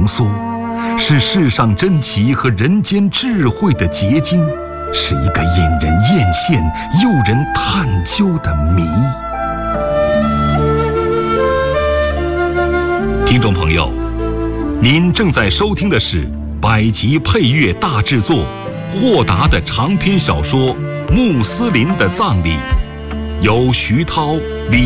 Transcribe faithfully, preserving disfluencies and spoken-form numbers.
浓缩，是世上珍奇和人间智慧的结晶，是一个引人艳羡、诱人探究的谜。听众朋友，您正在收听的是百集配乐大制作豁达的长篇小说《穆斯林的葬礼》，由徐涛、李